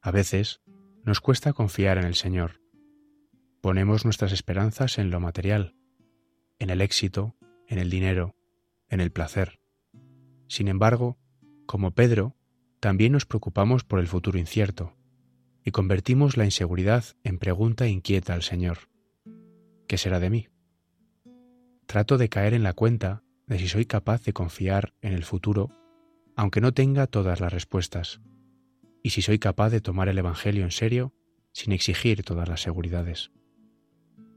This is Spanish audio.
A veces nos cuesta confiar en el Señor. Ponemos nuestras esperanzas en lo material, en el éxito, en el dinero, en el placer. Sin embargo, como Pedro, también nos preocupamos por el futuro incierto y convertimos la inseguridad en pregunta inquieta al Señor. ¿Qué será de mí? Trato de caer en la cuenta de si soy capaz de confiar en el futuro, aunque no tenga todas las respuestas, y si soy capaz de tomar el Evangelio en serio sin exigir todas las seguridades.